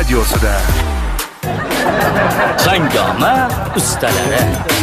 radiosida. Hangoma ustalari.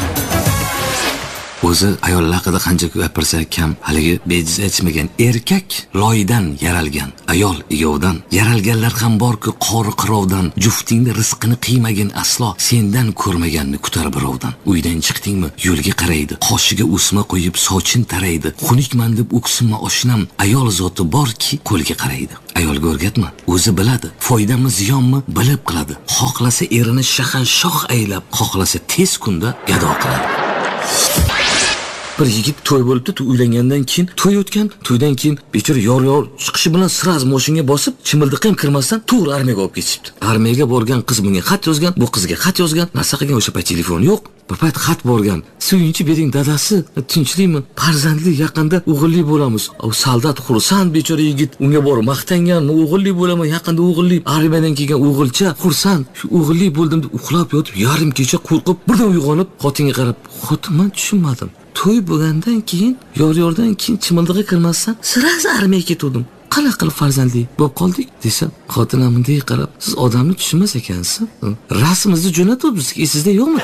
O'zi ayollar haqida qancha gapirsa kam, haligi bejiz aytmagan erkak loydan yaralgan, ayol egovdan. Yaralganlar ham borki, qori qirovdan, juftingni rizqini qiymagin aslo, sendan ko'rmaganni kutar birovdan. Uydan chiqdingmi, yo'lga qaraydi, qoshiga o'sma qo'yib sochin taraydi. Xunukman deb o'ksinma oshnam, ayol zoti borki, qo'lga qaraydi. Ayolga o'rgatma, o'zi biladi, foydami ziyonmi bilib qiladi. Xohlasa erini shahanshoh aylab, xohlasa tez kunda gado qiladi. Bir yigit to'y bo'libdi, uylangandan keyin to'y o'tgan, to'ydan keyin bechora yor chiqishi bilan siraz mashinaga bosib, chimildiq ham kirmasdan to'g'ri armiyaga olib ketishibdi. Armiyaga borgan qiz bunga xat yozgan, bu qizga xat yozgan, narsa qilgan, o'sha payt telefon yo'q. Bir payt xat borgan. Suyunchi bering dadasi, tinchlikmi? Farzandli yaqinda o'g'illi bo'lamiz. O soldat xursand bechora yigit unga borib maqtangan, o'g'illi bo'laman, yaqinda o'g'illi. Armiyadan kelgan o'g'ilcha xursand. Shu o'g'illi bo'ldim deb uxlab yotib, yarim kecha qo'rqib, birdan uyg'onib, xotinga qarab, "Xotin, men tushunmadim. To'y bo'lgandan keyin, yor-yordan keyin chimildiqqa kirmasdan siraz armiyaga ketdim. Qanaqa qilib farzandli bo'lib qoldik?" desa, xotinam bunday qarab, "Siz odamni tushunmas ekansiz. Rasmimizni jo'natibsiz, esingizda yo'qmi?"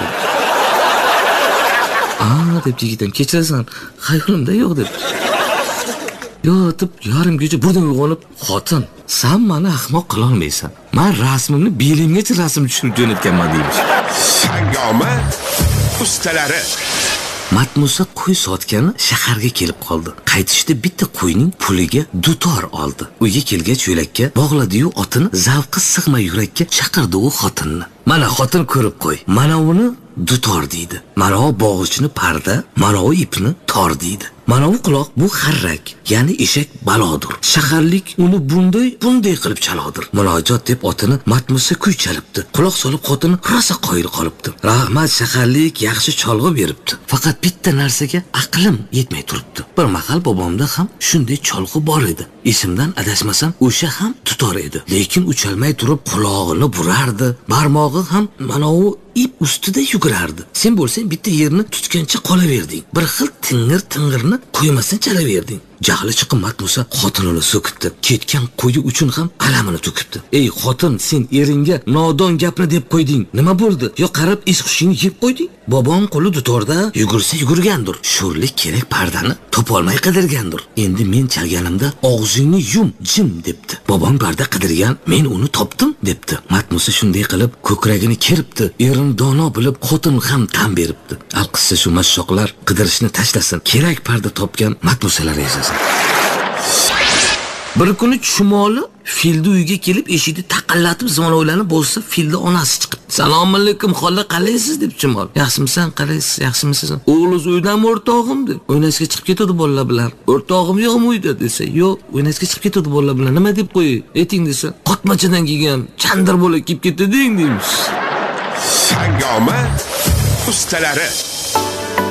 deb yigitim, "Kechirasan, xayolimda yo'q" deb. Yotib yarim kecha birdan uyg'onib, "Xotin, sen meni ahmoq qila olmaysan. Men rasmimni belimgacha rasm tushirib jo'natganman" deymish. Hangoma ustalari. Matmusa qo'y sotgani shaharga kelib qoldi. Qaytishda bitta qo'yning puliga dutor oldi. Uyga kelgach yo'lakka bog'ladi-yu otini zavqi sig'ma yurakka chaqirdi u xotinni. "Mana xotin ko'rib qo'y. Mana uni dutor deydi. Mana o bog'ichni parda, mana o ipni tor deydi. Mana bu quloq bu xarrak, ya'ni eshak balodur. Shaharlik uni bunday qilib chalodir." Muloqot deb otini Matmusa kuy chalibdi. Quloq solib xotini rosa qoyil qolibdi. "Rahmat, shaharlik yaxshi cholg'u beribdi. Faqat bitta narsaga aqlim yetmay turibdi. Bir mahal bobomda ham shunday cholg'u bor edi. Esimdan adashmasam, o'sha ham dutor edi. Lekin u chalmay turib qulog'ini burardi. Barmog'i ham mana u ip ustida yugurardi. Sen bo'lsang bitta yerni tutgancha qolaverding. Bir xil ting'irni qo'ymasdan chalaverding." Jahli chiqib Matmusa xotinini so'kibdi. Ketgan qo'yi uchun ham alamini to'kibdi. "Ey xotin, sen eringga nodon gapni deb qo'yding. Nima bo'ldi? Yo qarab es-hushingni yeb qo'yding? Bobong qo'li dutorda, yugursa yugurgandir. Sho'rlik kerak pardani topolmay qidirgandir. Endi men chalganimda og'zingni yum, jim" debdi. "Bobong barda qidirgan, men uni topdim" debdi. Matmusa shunday qilib ko'kragini keribdi. Erini dono bilib xotin ham tan beribdi. Alqissa shu mashshoqlar qidirishni tashlasin. Kerak parda topgan Matmusalar yashasin. Bir kuni chumoli filni uyiga kelib eshikni taqillatib zono'ylanib bo'lsa, filni onasi chiqib, "Assalomu alaykum, xola, qalaysiz?" deb chumol. "Yaxshimisan, qalaysiz, yaxshimisiz?" "O'g'liz uydanmi, o'rtog'im?" deb. "O'ynashga chiqib ketadi bolalar bilan." "O'rtog'im yo'qmi uyda?" desa, "Yo'q, o'ynashga chiqib ketadi bolalar bilan." "Nima deb qo'y? Ayting" desa, "Qotmachadan kelgan chandir bo'lib kelib ketdi" deng deymiz. Hangoma ustalari.